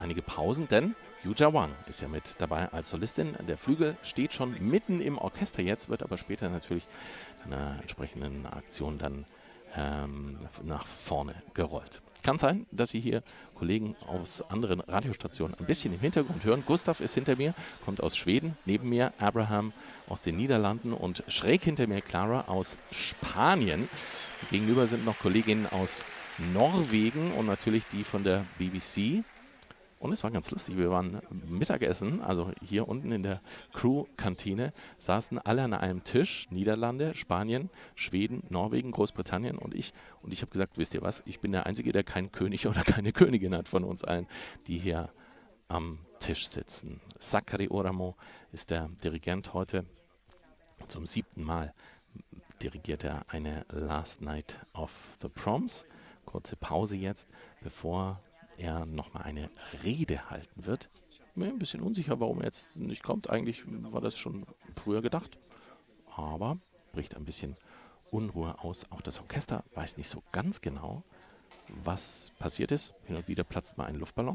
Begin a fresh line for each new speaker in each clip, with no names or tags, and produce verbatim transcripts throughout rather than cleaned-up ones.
einige Pausen, denn Yuja Wang ist ja mit dabei als Solistin. Der Flügel steht schon mitten im Orchester jetzt, wird aber später natürlich in einer entsprechenden Aktion dann ähm, nach vorne gerollt. Kann sein, dass Sie hier Kollegen aus anderen Radiostationen ein bisschen im Hintergrund hören. Gustav ist hinter mir, kommt aus Schweden. Neben mir Abraham aus den Niederlanden und schräg hinter mir Clara aus Spanien. Gegenüber sind noch Kolleginnen aus Norwegen und natürlich die von der B B C. Und es war ganz lustig, wir waren Mittagessen, also hier unten in der Crew-Kantine, saßen alle an einem Tisch, Niederlande, Spanien, Schweden, Norwegen, Großbritannien und ich. Und ich habe gesagt, wisst ihr was, ich bin der Einzige, der keinen König oder keine Königin hat von uns allen, die hier am Tisch sitzen. Sakari Oramo ist der Dirigent heute. Zum siebten Mal dirigiert er eine Last Night of the Proms. Kurze Pause jetzt, bevor er nochmal eine Rede halten wird. Mir ein bisschen unsicher, warum er jetzt nicht kommt. Eigentlich war das schon früher gedacht. Aber bricht ein bisschen Unruhe aus. Auch das Orchester weiß nicht so ganz genau, was passiert ist. Hin und wieder platzt mal ein Luftballon.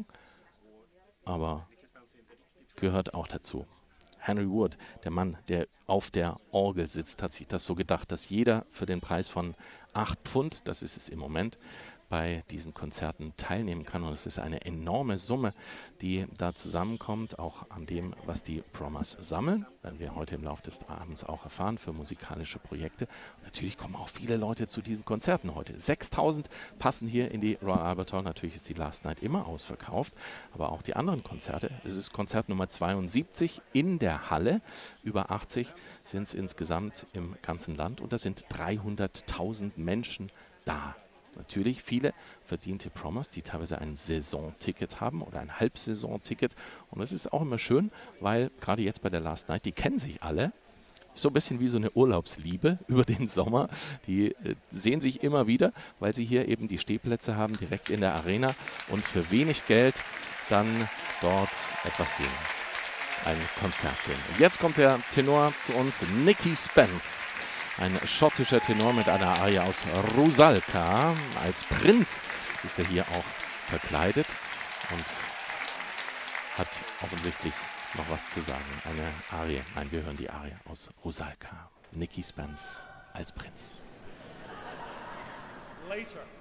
Aber gehört auch dazu. Henry Wood, der Mann, der auf der Orgel sitzt, hat sich das so gedacht, dass jeder für den Preis von acht Pfund, das ist es im Moment, bei diesen Konzerten teilnehmen kann. Und es ist eine enorme Summe, die da zusammenkommt, auch an dem, was die Prommers sammeln. Werden wir heute im Laufe des Abends auch erfahren für musikalische Projekte. Und natürlich kommen auch viele Leute zu diesen Konzerten heute. sechstausend passen hier in die Royal Albert Hall. Natürlich ist die Last Night immer ausverkauft, aber auch die anderen Konzerte. Es ist Konzert Nummer zweiundsiebzig in der Halle. Über achtzig sind es insgesamt im ganzen Land und da sind dreihunderttausend Menschen da. Natürlich viele verdiente Prommers, die teilweise ein Saisonticket haben oder ein Halbsaisonticket. Und das ist auch immer schön, weil gerade jetzt bei der Last Night, die kennen sich alle. So ein bisschen wie so eine Urlaubsliebe über den Sommer. Die äh, sehen sich immer wieder, weil sie hier eben die Stehplätze haben, direkt in der Arena und für wenig Geld dann dort etwas sehen. Ein Konzert sehen. Und jetzt kommt der Tenor zu uns, Nicky Spence. Ein schottischer Tenor mit einer Arie aus Rusalka. Als Prinz ist er hier auch verkleidet und hat offensichtlich noch was zu sagen. Eine Arie, nein, wir hören die Arie aus Rusalka. Nicky Spence als Prinz.
Later.